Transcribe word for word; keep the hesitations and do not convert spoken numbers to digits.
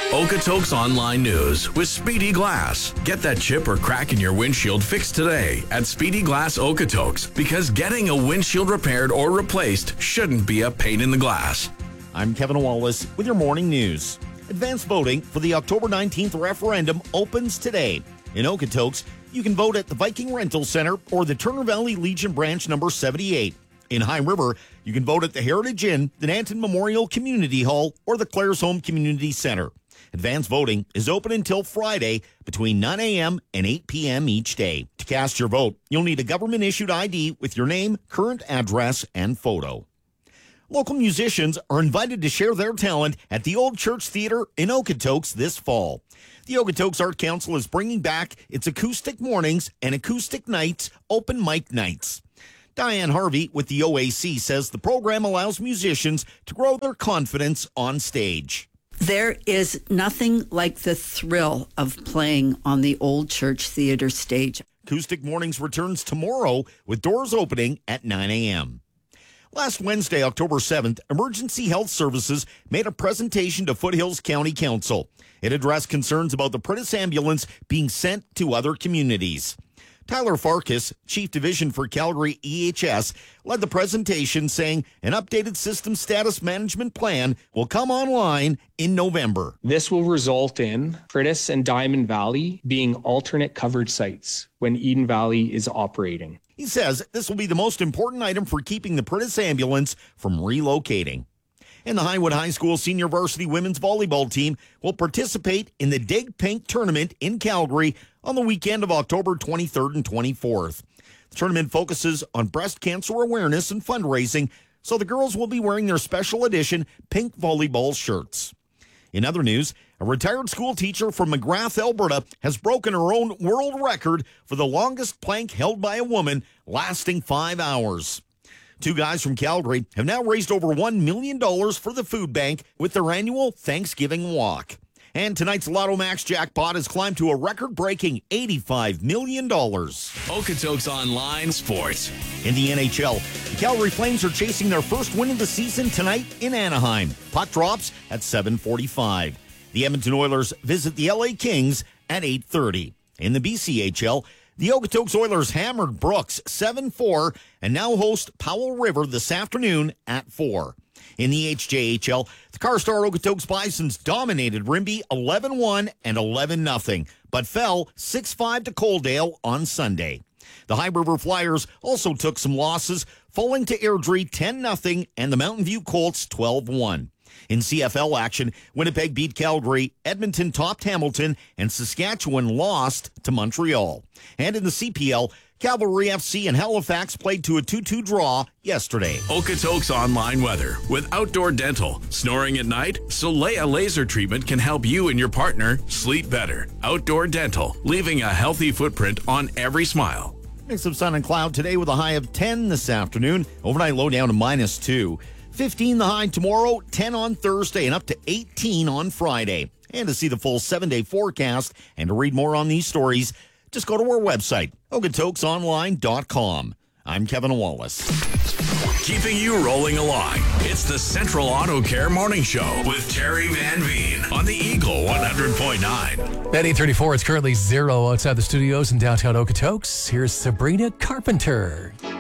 Okotoks Online News with Speedy Glass. Get that chip or crack in your windshield fixed today at Speedy Glass Okotoks, because getting a windshield repaired or replaced shouldn't be a pain in the glass. I'm Kevin Wallace with your morning news. Advance voting for the October nineteenth referendum opens today. In Okotoks, you can vote at the Viking Rental Center or the Turner Valley Legion branch number seventy-eight. In High River, you can vote at the Heritage Inn, the Nanton Memorial Community Hall, or the Clares Home Community Center. Advance voting is open until Friday between nine a.m. and eight p.m. each day. To cast your vote, you'll need a government-issued I D with your name, current address, and photo. Local musicians are invited to share their talent at the Old Church Theater in Okotoks this fall. The Okotoks Art Council is bringing back its acoustic mornings and acoustic nights open mic nights. Diane Harvey with the O A C says the program allows musicians to grow their confidence on stage. There is nothing like the thrill of playing on the Old Church Theater stage. Acoustic Mornings returns tomorrow with doors opening at nine a.m. Last Wednesday, October seventh, Emergency Health Services made a presentation to Foothills County Council. It addressed concerns about the Prentice ambulance being sent to other communities. Tyler Farkas, Chief Division for Calgary E H S, led the presentation, saying an updated system status management plan will come online in November. This will result in Prentice and Diamond Valley being alternate covered sites when Eden Valley is operating. He says this will be the most important item for keeping the Prentice ambulance from relocating. And the Highwood High School senior varsity women's volleyball team will participate in the Dig Pink tournament in Calgary on the weekend of October twenty-third and twenty-fourth. The tournament focuses on breast cancer awareness and fundraising, so the girls will be wearing their special edition pink volleyball shirts. In other news, a retired school teacher from McGrath, Alberta, has broken her own world record for the longest plank held by a woman, lasting five hours. Two guys from Calgary have now raised over one million dollars for the food bank with their annual Thanksgiving walk. And tonight's Lotto Max jackpot has climbed to a record-breaking eighty-five million dollars. Okotoks Online Sports. In the N H L, the Calgary Flames are chasing their first win of the season tonight in Anaheim. Puck drops at seven forty-five. The Edmonton Oilers visit the L A Kings at eight thirty. In the B C H L, the Okotoks Oilers hammered Brooks seven four and now host Powell River this afternoon at four. In the H J H L, the Carstar Okotoks Bisons dominated Rimbey eleven one and eleven nothing, but fell six five to Coaldale on Sunday. The High River Flyers also took some losses, falling to Airdrie ten nothing and the Mountain View Colts twelve one. In C F L action, Winnipeg beat Calgary, Edmonton topped Hamilton, and Saskatchewan lost to Montreal. And in the C P L, Cavalry F C and Halifax played to a two two draw yesterday. Okotoks Online Weather with Outdoor Dental. Snoring at night? Solea Laser Treatment can help you and your partner sleep better. Outdoor Dental, leaving a healthy footprint on every smile. Mix of sun and cloud today with a high of ten this afternoon. Overnight low down to minus two. fifteen the high tomorrow, ten on Thursday, and up to eighteen on Friday. And to see the full seven-day forecast and to read more on these stories, just go to our website, okotoks online dot com. I'm Kevin Wallace. Keeping you rolling along. It's the Central Auto Care Morning Show with Terry Van Veen on the Eagle one hundred point nine. At eight thirty-four, it's currently zero outside the studios in downtown Okotoks. Here's Sabrina Carpenter.